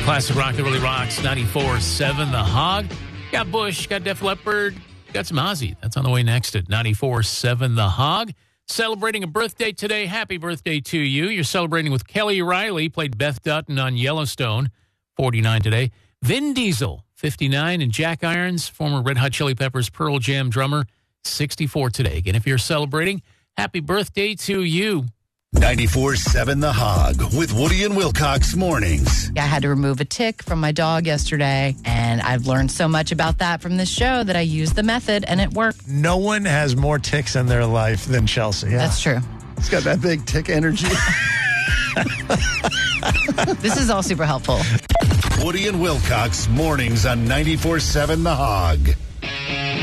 Classic rock that really rocks. 94.7 The Hog. Got Bush, got Def Leppard, got some Ozzy. That's on the way next at 94.7 The Hog. Celebrating a birthday today. Happy birthday to you. You're celebrating with Kelly Riley, played Beth Dutton on Yellowstone, 49 today. Vin Diesel, 59. And Jack Irons, former Red Hot Chili Peppers Pearl Jam drummer, 64 today. Again, if you're celebrating, happy birthday to you. 94.7 The Hog with Woody and Wilcox mornings. I had to remove a tick from my dog yesterday, and I've learned so much about that from this show that I used the method, and it worked. No one has more ticks in their life than Chelsea. Yeah. That's true. It's got that big tick energy. This is all super helpful. Woody and Wilcox mornings on 94.7 The Hog.